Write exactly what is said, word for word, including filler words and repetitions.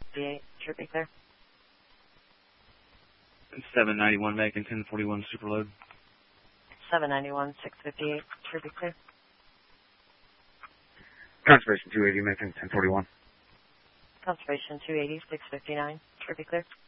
fifty-eight, should be clear. seven ninety-one Macon, ten forty-one Superload. seven ninety-one, six fifty-eight, should be clear. Conservation two eighty Macon, ten forty-one. Conservation two eighty, six fifty-nine, should be clear.